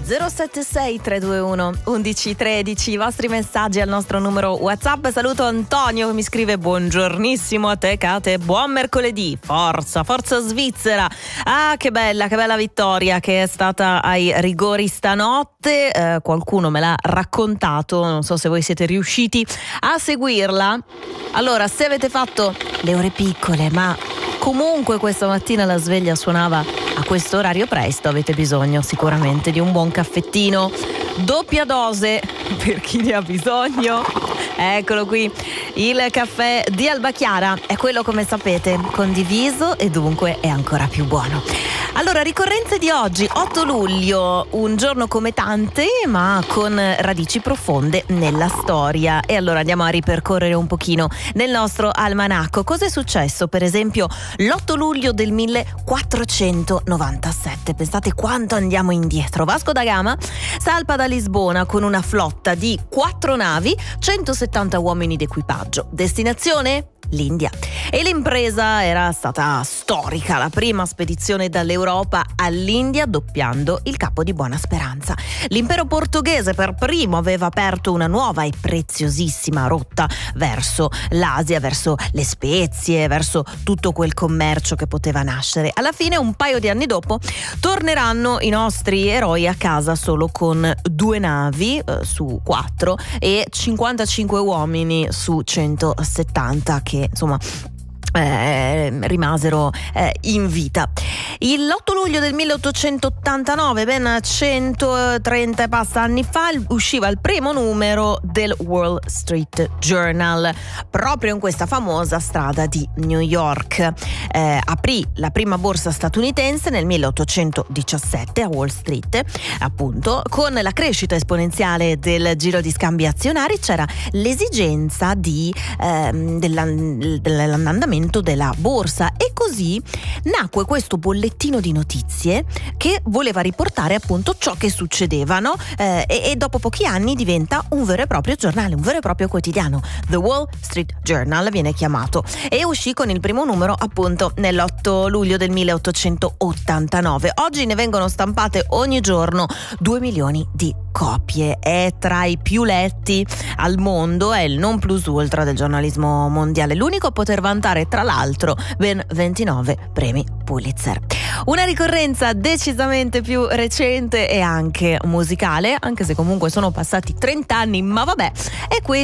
076 321 1113, i vostri messaggi al nostro numero WhatsApp. Saluto Antonio che mi scrive: buongiornissimo a te Kate, buon mercoledì, forza Svizzera. Ah, che bella vittoria che è stata ai rigori stanotte. Qualcuno me l'ha raccontato, non so se voi siete riusciti a seguirla. Allora, se avete fatto le ore piccole ma comunque questa mattina la sveglia suonava a questo orario presto, avete bisogno sicuramente di un buon caffettino, doppia dose per chi ne ha bisogno. Eccolo qui, il caffè di Alba Chiara è quello, come sapete, condiviso e dunque è ancora più buono. Allora, ricorrenze di oggi, 8 luglio, un giorno come tante ma con radici profonde nella storia. E allora andiamo a ripercorrere un pochino nel nostro almanacco. Cos'è successo per esempio l'8 luglio del 1497? Pensate quanto andiamo indietro. Vasco da Gama salpa da Lisbona con una flotta di 4 navi, 170 uomini d'equipaggio. Destinazione? L'India. E l'impresa era stata storica, la prima spedizione dall'Europa all'India, doppiando il Capo di Buona Speranza. L'impero portoghese per primo aveva aperto una nuova e preziosissima rotta verso l'Asia, verso le spezie, verso tutto quel commercio che poteva nascere. Alla fine, un paio di anni dopo, torneranno i nostri eroi a casa solo con 2 navi su 4 e 55 uomini su 170 che insomma rimasero in vita. L'8 luglio del 1889, ben 130 e passa anni fa, usciva il primo numero del Wall Street Journal, proprio in questa famosa strada di New York. Aprì la prima borsa statunitense nel 1817 a Wall Street, appunto. Con la crescita esponenziale del giro di scambi azionari c'era l'esigenza dell'andamento della borsa, e così nacque questo bollettino di notizie che voleva riportare appunto ciò che succedeva, no? E dopo pochi anni diventa un vero e proprio giornale, un vero e proprio quotidiano. The Wall Street Journal viene chiamato, e uscì con il primo numero appunto nell'8 luglio del 1889. Oggi ne vengono stampate ogni giorno 2 milioni di copie, è tra i più letti al mondo, è il non plus ultra del giornalismo mondiale, l'unico a poter vantare tra l'altro ben 29 premi Pulitzer. Una ricorrenza decisamente più recente e anche musicale, anche se comunque sono passati 30 anni, ma vabbè, è